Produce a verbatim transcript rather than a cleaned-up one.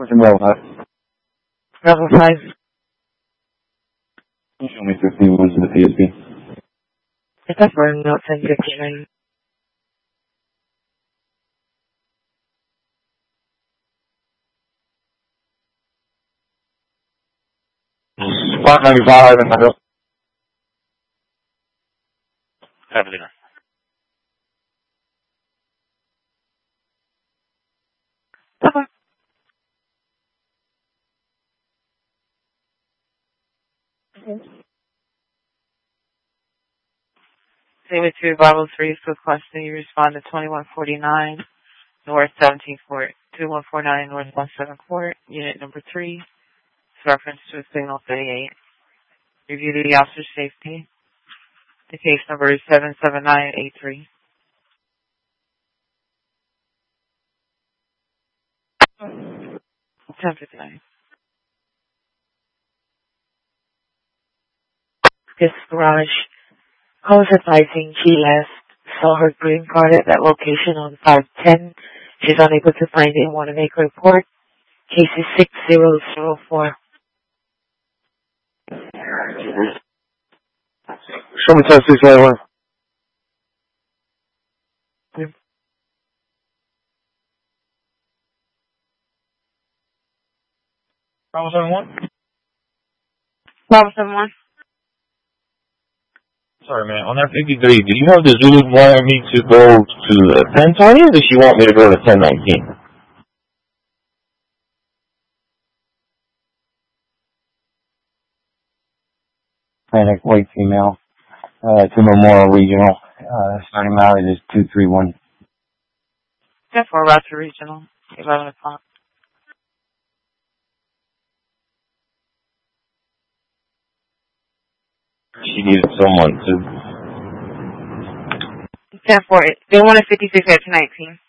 What's in Bravo five? Bravo five. Can you show me fifty was in the P S P? It's up for note ten fifty-nine. five ninety-five and I Carolina. Okay. Say with two Bravo three, Swift question, you respond to twenty-one forty-nine, North seventeenth Court, twenty-one forty-nine, North seventeen Court, unit number three. It's reference to a signal thirty-eight. Review the officer's safety. The case number is seven seven nine eight three. ten fifty-nine. This garage. Calls advising she last saw her green card at that location on five ten. She's unable to find it and want to make a report. Case is six zero zero four. Show me ten six right away. Bravo seven one? Bravo seven one. Sorry, man. On that fifty-three, do you have the Zulu want me to go to the ten twenty, or does she want me to go to ten nineteen? Atlantic white female, uh, to Memorial Regional, uh, starting mileage is two three one. ten four, route to regional, eleven o'clock. She needed someone to... ten four, they wanted fifty-six at two nineteen.